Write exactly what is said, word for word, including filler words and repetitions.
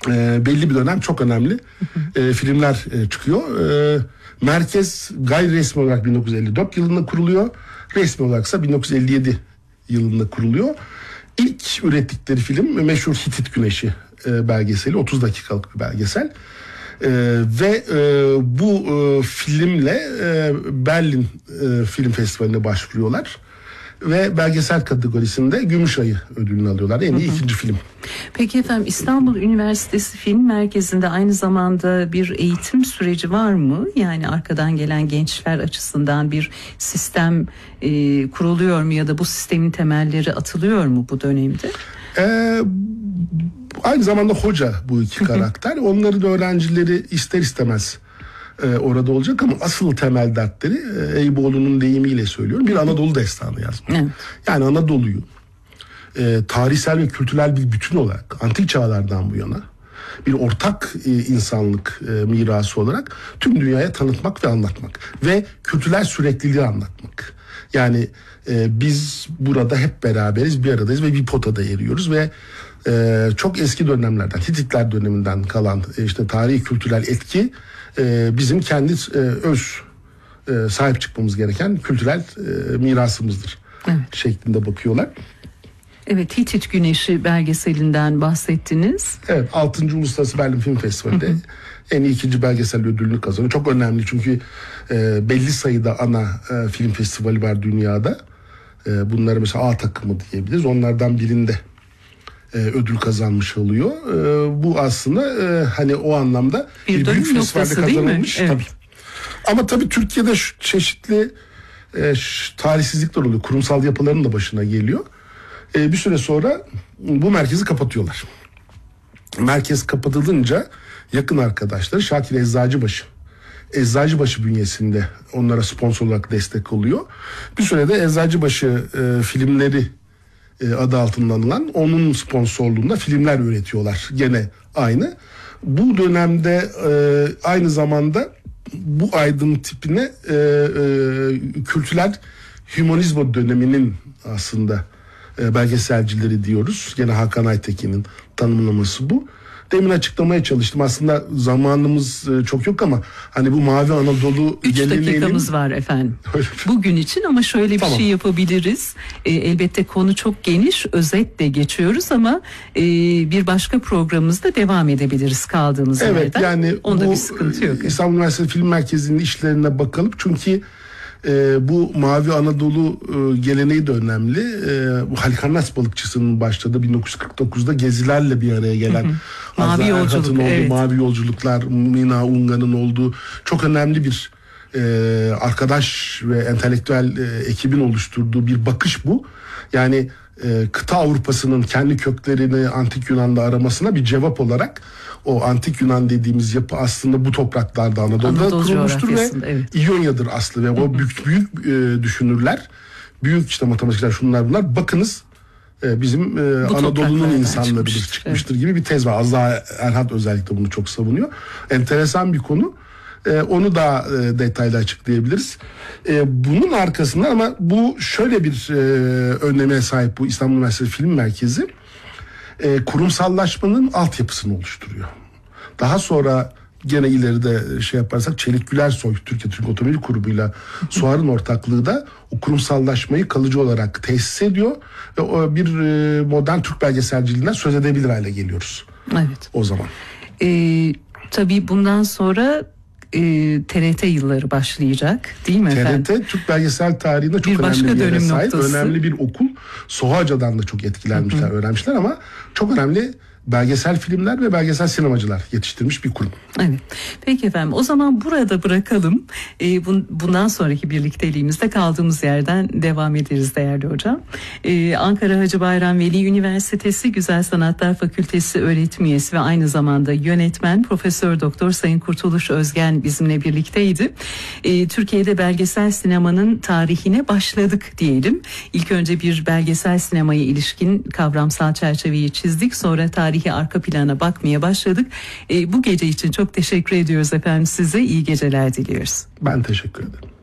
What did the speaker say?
e, belli bir dönem çok önemli e, filmler e, çıkıyor. E, merkez gayri resmi olarak bin dokuz yüz elli dört yılında kuruluyor. Resmi olaraksa bin dokuz yüz elli yedi yılında kuruluyor. İlk ürettikleri film meşhur Hitit Güneşi e, belgeseli. otuz dakikalık bir belgesel. E, ve e, bu e, filmle e, Berlin e, Film Festivali'ne başvuruyorlar. Ve belgesel kategorisinde Gümüşayı ödülünü alıyorlar. En iyi hı hı. ikinci film. Peki efendim, İstanbul Üniversitesi Film Merkezi'nde aynı zamanda bir eğitim süreci var mı? Yani arkadan gelen gençler açısından bir sistem e, kuruluyor mu ya da bu sistemin temelleri atılıyor mu bu dönemde? Ee, aynı zamanda hoca bu iki karakter. Onların öğrencileri ister istemez e, orada olacak ama asıl temel dertleri e, Eyüboğlu'nun deyimiyle söylüyorum. Bir Anadolu destanı yazmak. Evet. Yani Anadolu'yu e, tarihsel ve kültürel bir bütün olarak antik çağlardan bu yana bir ortak e, insanlık e, mirası olarak tüm dünyaya tanıtmak ve anlatmak ve kültürel sürekliliği anlatmak. Yani e, biz burada hep beraberiz, bir aradayız ve bir potada eriyoruz ve e, çok eski dönemlerden, Hititler döneminden kalan e, işte tarihi kültürel etki e, bizim kendi e, öz e, sahip çıkmamız gereken kültürel e, mirasımızdır. Evet. Şeklinde bakıyorlar. Evet, Hitit Güneşi belgeselinden bahsettiniz. Evet, altıncı Uluslararası Berlin Film Festivali'nde hı hı. en iyi ikinci belgesel ödülünü kazanıyor. Çok önemli çünkü e, belli sayıda ana e, film festivali var dünyada. E, bunları mesela A takımı diyebiliriz. Onlardan birinde e, ödül kazanmış oluyor. E, bu aslında e, hani o anlamda bir, bir büyük festivalde kazanılmış. Evet. Tabii. Ama tabii Türkiye'de şu çeşitli e, tarihsizlikler oluyor. Kurumsal yapıların da başına geliyor. E, bir süre sonra bu merkezi kapatıyorlar. Merkez kapatılınca yakın arkadaşları Şakir Eczacıbaşı, Eczacıbaşı bünyesinde onlara sponsor olarak destek oluyor. Bir sürede Eczacıbaşı e, filmleri e, adı altında anılan onun sponsorluğunda filmler üretiyorlar. Gene aynı. Bu dönemde e, aynı zamanda bu aydın tipine e, e, kültürel hümanizm döneminin aslında e, belgeselcileri diyoruz. Gene Hakan Aytekin'in tanımlaması bu. Demin açıklamaya çalıştım. Aslında zamanımız çok yok ama hani bu Mavi Anadolu üç dakikamız var efendim. Bugün için ama şöyle bir tamam. şey yapabiliriz. E, elbette konu çok geniş. Özetle geçiyoruz ama e, bir başka programımızda devam edebiliriz kaldığımız evet, yerden. Yani onda bir sıkıntı yok. İstanbul Üniversitesi Film Merkezi'nin işlerine bakalım. Çünkü e, bu Mavi Anadolu e, geleneği de önemli. E, bu Halikarnas balıkçısının başladığı bin dokuz yüz kırk dokuzda gezilerle bir araya gelen Mavi yolculuk, olduğu, evet. Mavi yolculuklar, Mina Unga'nın olduğu çok önemli bir e, arkadaş ve entelektüel e, ekibin oluşturduğu bir bakış bu. Yani e, kıta Avrupa'sının kendi köklerini Antik Yunan'da aramasına bir cevap olarak o Antik Yunan dediğimiz yapı aslında bu topraklarda Anadolu'da Anadolu kurulmuştur ve evet. İonya'dır aslı ve o büyük büyük e, düşünürler, büyük işte matematikçiler şunlar bunlar bakınız e, bizim e, Anadolu'nun insanları çıkmıştır evet. gibi bir tez var. Azza Erhat özellikle bunu çok savunuyor. Enteresan bir konu. E, onu da e, detaylı açıklayabiliriz. E, bunun arkasında ama bu şöyle bir e, önleme sahip bu İstanbul Üniversitesi Film Merkezi. E, kurumsallaşmanın altyapısını oluşturuyor. Daha sonra gene ileride şey yaparsak Çelik Gülersoy, Türkiye Türk Otomobil Grubu'yla Suar'ın ortaklığı da o kurumsallaşmayı kalıcı olarak tesis ediyor ve o bir e, modern Türk belgeselciliğinden söz edebilir hale geliyoruz. Evet. O zaman. Ee, tabii bundan sonra e, T R T yılları başlayacak değil mi efendim? T R T Türk belgesel tarihinde çok bir önemli bir yere sahip. Noktası. Önemli bir okul. Soğaca'dan da çok etkilenmişler, hı hı. öğrenmişler ama çok önemli belgesel filmler ve belgesel sinemacılar yetiştirmiş bir kurum. Evet. Peki efendim, o zaman burada bırakalım. Ee, bundan sonraki birlikteliğimizde kaldığımız yerden devam ederiz değerli hocam. Ee, Ankara Hacı Bayram Veli Üniversitesi Güzel Sanatlar Fakültesi öğretim üyesi ve aynı zamanda yönetmen Profesör Doktor Sayın Kurtuluş Özgen bizimle birlikteydi. Ee, Türkiye'de belgesel sinemanın tarihine başladık diyelim. İlk önce bir belgesel sinemaya ilişkin kavramsal çerçeveyi çizdik. Sonra tarihi arka plana bakmaya başladık. Ee, bu gece için çok teşekkür ediyoruz efendim size. İyi geceler diliyoruz. Ben teşekkür ederim.